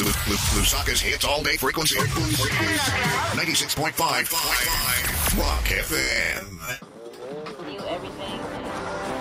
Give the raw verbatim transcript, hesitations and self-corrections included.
Lusaka's hits all day frequency. ninety-six point five Rock F M.